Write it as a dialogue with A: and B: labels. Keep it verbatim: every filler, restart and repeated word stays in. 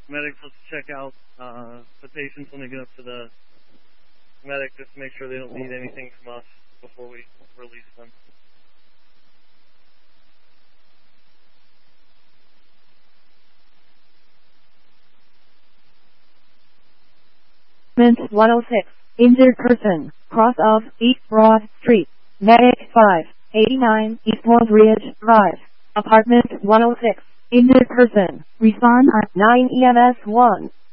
A: medics will check out uh, the patients when they get up to the medic just to make sure they don't need anything from us before we release them.
B: one oh six, injured person, cross of East Broad Street, medic five eighty-nine, Eastwood Ridge Drive, apartment one oh six, injured person, respond at nine E M S one.